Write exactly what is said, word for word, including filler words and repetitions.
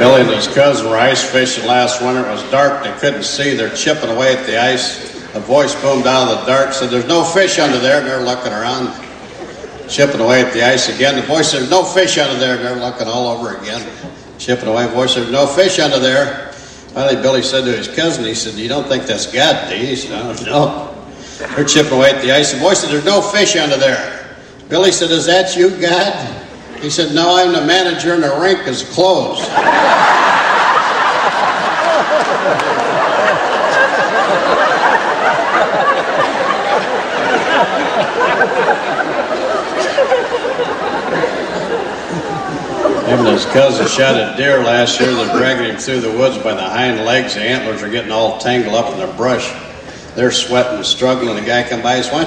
Billy and his cousin were ice fishing last winter. It was dark. They couldn't see. They're chipping away at the ice. A voice boomed out of the dark, said, "There's no fish under there." And they're looking around, chipping away at the ice again. The voice said, "There's no fish under there." And they're looking all over again, chipping away. The voice said, "There's no fish under there." Finally, Billy said to his cousin, he said, "You don't think that's God, do you?" He said, "No." They're chipping away at the ice. The voice said, "There's no fish under there." Billy said, "Is that you, God?" He said, "No, I'm the manager and the rink is closed." Him and his cousin shot a deer last year. They're dragging him through the woods by the hind legs. The antlers are getting all tangled up in the brush. They're sweating and struggling. The guy come by and says, "Why don't